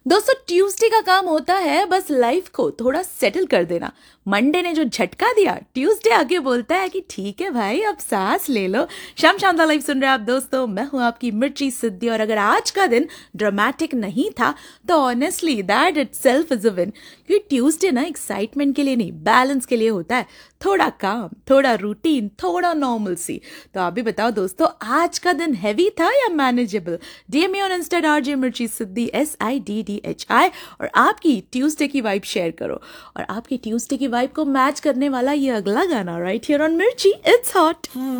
दोस्तों ट्यूसडे का काम होता है बस लाइफ को थोड़ा सेटल कर देना। मंडे ने जो झटका दिया, ट्यूसडे आके बोलता है कि ठीक है भाई, अब सांस ले लो। शाम शानदार लाइफ सुन रहे हैं आप दोस्तों, मैं हूं आपकी मिर्ची सिद्धि। और अगर आज का दिन ड्रामेटिक नहीं था तो honestly that itself is a win. क्योंकि ट्यूसडे ना एक्साइटमेंट के लिए नहीं, बैलेंस के लिए होता है। थोड़ा काम, थोड़ा रूटीन, थोड़ा नॉर्मल सी। तो आप भी बताओ दोस्तों, आज का दिन हैवी था या manageable? DM me on Insta RJ मिर्ची सिद्धि SIDDHI और आपकी ट्यूसडे की वाइब शेयर करो। और आपकी ट्यूसडे की वाइब को मैच करने वाला ये अगला गाना राइट हियर ऑन मिर्ची, इट्स हॉट।